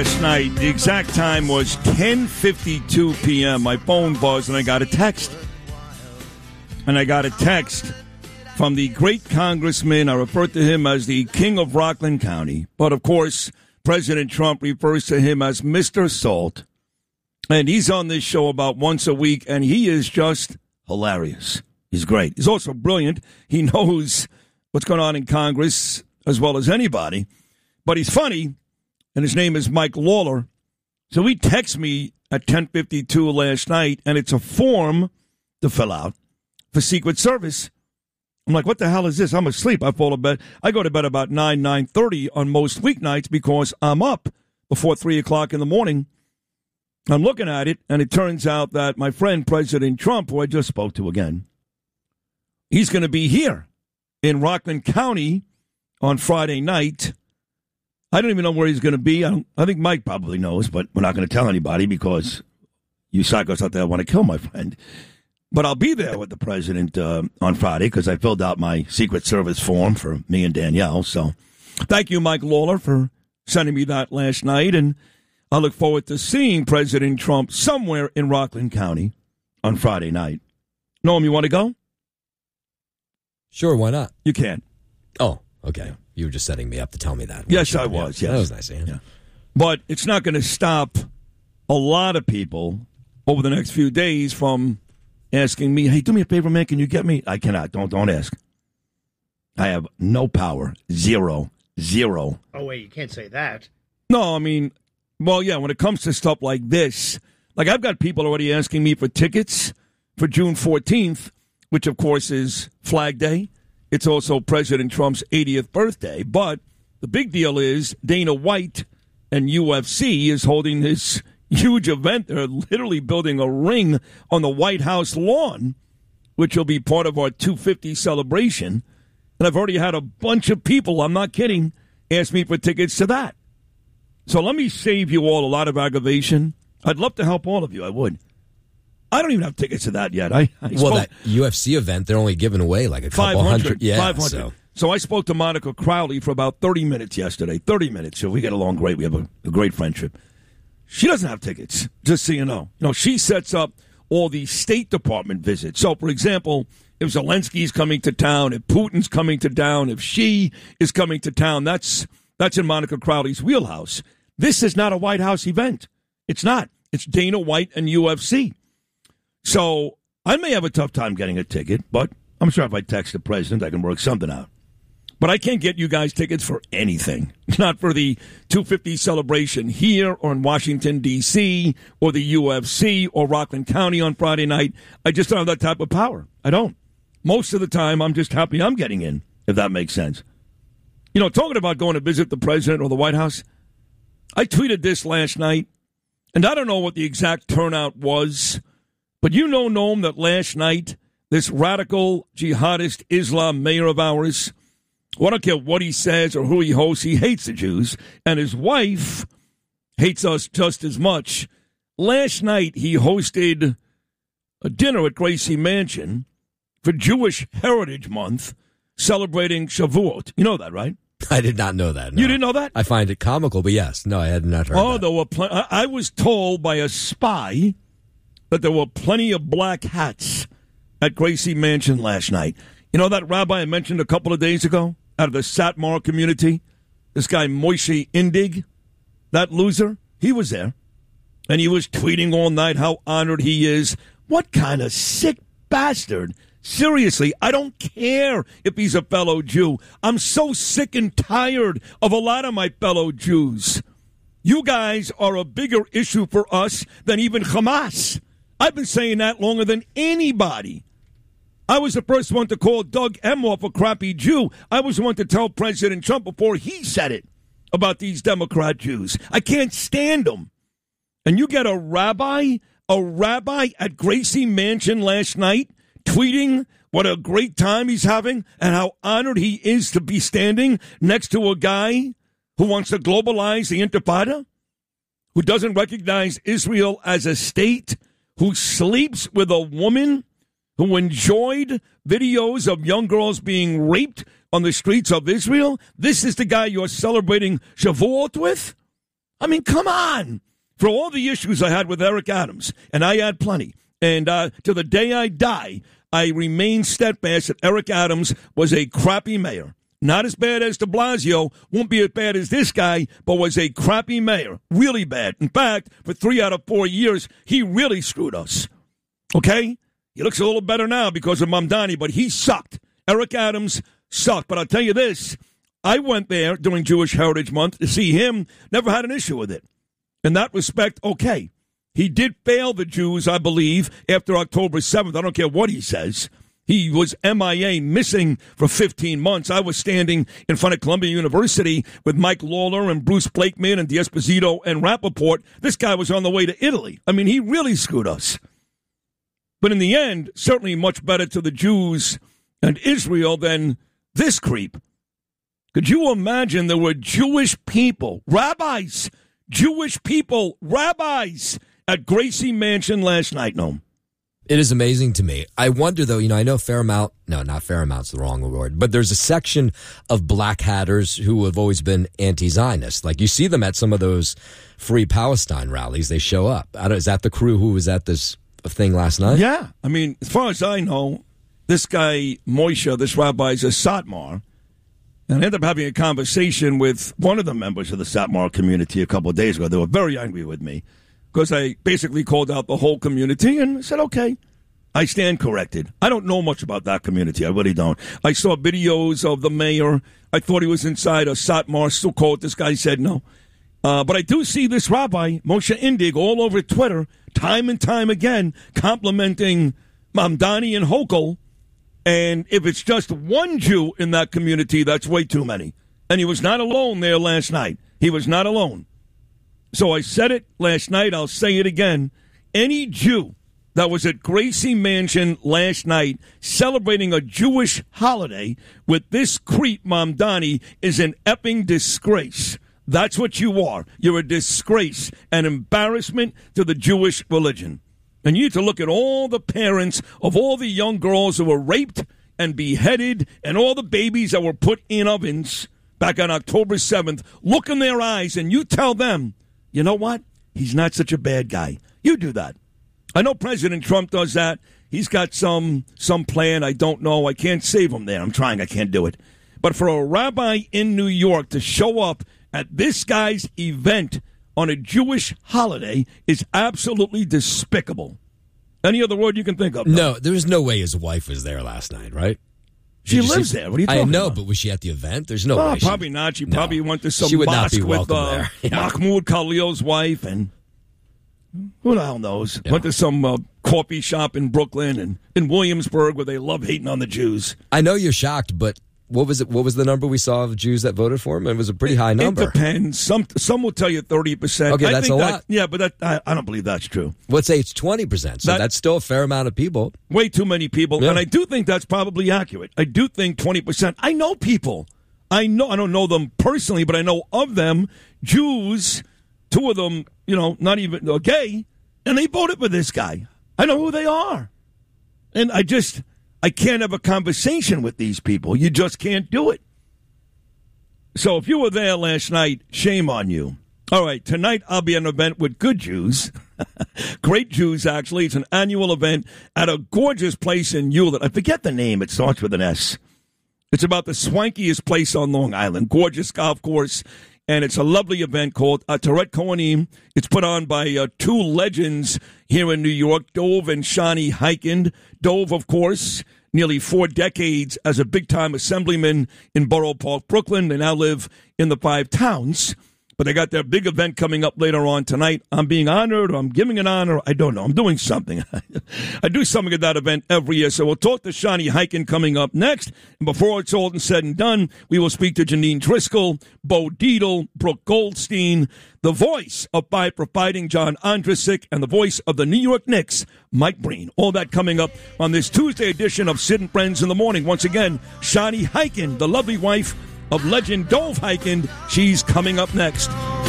Last night, the exact time was 10:52 p.m. My phone buzzed and I got a text. And I got a text from the great congressman. I refer to him as the king of Rockland County. But, of course, President Trump refers to him as Mr. Salt. And he's on this show about once a week, and he is just hilarious. He's great. He's also brilliant. He knows what's going on in Congress as well as anybody. But he's funny, and his name is Mike Lawler. So he texted me at 10:52 last night, and it's a form to fill out for Secret Service. I'm like, what the hell is this? I'm asleep. I fall to bed. I go to bed about 9:30 on most weeknights because I'm up before 3 o'clock in the morning. I'm looking at it, and it turns out that my friend, President Trump, who I just spoke to again, he's going to be here in Rockland County on Friday night. I don't even know where he's going to be. I think Mike probably knows, but we're not going to tell anybody because you psychos out there want to kill my friend. But I'll be there with the president on Friday because I filled out my Secret Service form for me and Danielle. So thank you, Mike Lawler, for sending me that last night. And I look forward to seeing President Trump somewhere in Rockland County on Friday night. Noam, you want to go? Sure, why not? You can. Oh, okay. You were just setting me up to tell me that. Yes, I was. Yes. That was nice of you. Yeah. But it's not going to stop a lot of people over the next few days from asking me, hey, do me a favor, man, can you get me? I cannot. Don't ask. I have no power. Zero. Oh, wait, you can't say that. No, I mean, well, yeah, when it comes to stuff like this, like I've got people already asking me for tickets for June 14th, which, of course, is Flag Day. It's also President Trump's 80th birthday. But the big deal is Dana White and UFC is holding this huge event. They're literally building a ring on the White House lawn, which will be part of our 250 celebration. And I've already had a bunch of people, I'm not kidding, ask me for tickets to that. So let me save you all a lot of aggravation. I'd love to help all of you. I would. I don't even have tickets to that yet. Well, that UFC event, they're only giving away like a couple 500, hundred. Yeah, 500. So I spoke to Monica Crowley for about 30 minutes yesterday. 30 minutes. So we get along great. We have a great friendship. She doesn't have tickets, just so you know. You know, she sets up all the State Department visits. So, for example, if Zelensky's coming to town, if Putin's coming to town, if Xi is coming to town, that's in Monica Crowley's wheelhouse. This is not a White House event. It's not. It's Dana White and UFC. So I may have a tough time getting a ticket, but I'm sure if I text the president, I can work something out. But I can't get you guys tickets for anything. Not for the 250 celebration here or in Washington, D.C., or the UFC or Rockland County on Friday night. I just don't have that type of power. I don't. Most of the time, I'm just happy I'm getting in, if that makes sense. You know, talking about going to visit the president or the White House, I tweeted this last night, and I don't know what the exact turnout was, but you know, Noam, that last night, this radical jihadist Islam mayor of ours, well, I don't care what he says or who he hosts, he hates the Jews, and his wife hates us just as much. Last night, he hosted a dinner at Gracie Mansion for Jewish Heritage Month, celebrating Shavuot. You know that, right? I did not know that. No. You didn't know that? I find it comical, but yes. No, I had not heard that. There were I was told by a spy that there were plenty of black hats at Gracie Mansion last night. You know that rabbi I mentioned a couple of days ago out of the Satmar community? This guy Moshe Indig, that loser, he was there. And he was tweeting all night how honored he is. What kind of sick bastard? Seriously, I don't care if he's a fellow Jew. I'm so sick and tired of a lot of my fellow Jews. You guys are a bigger issue for us than even Hamas. I've been saying that longer than anybody. I was the first one to call Doug Emhoff a crappy Jew. I was the one to tell President Trump before he said it about these Democrat Jews. I can't stand them. And you get a rabbi at Gracie Mansion last night tweeting what a great time he's having and how honored he is to be standing next to a guy who wants to globalize the Intifada, who doesn't recognize Israel as a state, who sleeps with a woman who enjoyed videos of young girls being raped on the streets of Israel. This is the guy you're celebrating Shavuot with? I mean, come on. For all the issues I had with Eric Adams, and I had plenty, and to the day I die, I remain steadfast that Eric Adams was a crappy mayor. Not as bad as de Blasio, won't be as bad as this guy, but was a crappy mayor. Really bad. In fact, for 3 out of 4 years, he really screwed us. Okay? He looks a little better now because of Mamdani, but he sucked. Eric Adams sucked. But I'll tell you this, I went there during Jewish Heritage Month to see him, never had an issue with it. In that respect, okay. He did fail the Jews, I believe, after October 7th. I don't care what he says. He was MIA, missing for 15 months. I was standing in front of Columbia University with Mike Lawler and Bruce Blakeman and D'Esposito and Rappaport. This guy was on the way to Italy. I mean, he really screwed us. But in the end, certainly much better to the Jews and Israel than this creep. Could you imagine there were Jewish people, rabbis, Jewish people, rabbis at Gracie Mansion last night, Noam? It is amazing to me. I wonder, though, I know Fairmount, no, not Fairmount's the wrong word, but there's a section of black hatters who have always been anti-Zionist. Like, you see them at some of those Free Palestine rallies. They show up. Is that the crew who was at this thing last night? Yeah. I mean, as far as I know, this guy, Moshe, this rabbi, is a Satmar. And I ended up having a conversation with one of the members of the Satmar community a couple of days ago. They were very angry with me because I basically called out the whole community and said, okay, I stand corrected. I don't know much about that community. I really don't. I saw videos of the mayor. I thought he was inside a Satmar Sukkot. This guy said no. But I do see this rabbi, Moshe Indig, all over Twitter, time and time again, complimenting Mamdani and Hochul. And if it's just one Jew in that community, that's way too many. And he was not alone there last night. He was not alone. So I said it last night. I'll say it again. Any Jew that was at Gracie Mansion last night celebrating a Jewish holiday with this creep Mamdani is an epping disgrace. That's what you are. You're a disgrace, an embarrassment to the Jewish religion. And you need to look at all the parents of all the young girls who were raped and beheaded and all the babies that were put in ovens back on October 7th. Look in their eyes and you tell them, you know what? He's not such a bad guy. You do that. I know President Trump does that. He's got some plan. I don't know. I can't save him there. I'm trying. I can't do it. But for a rabbi in New York to show up at this guy's event on a Jewish holiday is absolutely despicable. Any other word you can think of? No, there was no way his wife was there last night, right? She lives there. What are you talking about? I know, but was she at the event? There's no way. Probably not. She probably went to some she would mosque not be with there. Yeah. Mahmoud Khalil's wife, and who the hell knows? Yeah. Went to some coffee shop in Brooklyn and in Williamsburg where they love hating on the Jews. I know you're shocked, but what was it? What was the number we saw of Jews that voted for him? It was a pretty high number. It depends. Some will tell you 30%. Okay, that's a lot. Yeah, but I don't believe that's true. Let's say it's 20%. So that's still a fair amount of people. Way too many people. Yeah. And I do think that's probably accurate. I do think 20%. I know people. I don't know them personally, but I know of them, Jews, two of them, not even gay, and they voted for this guy. I know who they are. And I can't have a conversation with these people. You just can't do it. So if you were there last night, shame on you. All right, tonight I'll be at an event with good Jews. Great Jews, actually. It's an annual event at a gorgeous place in Hewlett. I forget the name. It starts with an S. It's about the swankiest place on Long Island. Gorgeous golf course. And it's a lovely event called Toret Kohanim. It's put on by two legends here in New York, Dov and Shani Heikind. Dov, of course, nearly 4 decades as a big-time assemblyman in Borough Park, Brooklyn. They now live in the 5 towns. But they got their big event coming up later on tonight. I'm being honored, or I'm giving an honor. I don't know. I'm doing something. I do something at that event every year. So we'll talk to Shani Heikind coming up next. And before it's all said and done, we will speak to Janine Driscoll, Bo Dietl, Brooke Goldstein, the voice of Fight for Fighting, John Ondrasik, and the voice of the New York Knicks, Mike Breen. All that coming up on this Tuesday edition of Sid and Friends in the Morning. Once again, Shani Heikind, the lovely wife of legend Dov Heikind. She's coming up next.